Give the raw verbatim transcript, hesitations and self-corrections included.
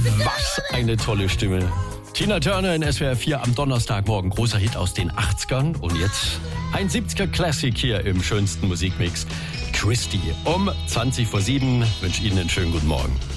Was eine tolle Stimme. Tina Turner in S W R vier am Donnerstagmorgen. Großer Hit aus den achtzigern. Und jetzt ein siebziger Classic hier im schönsten Musikmix. Christy um zwanzig vor sieben. Wünsche Ihnen einen schönen guten Morgen.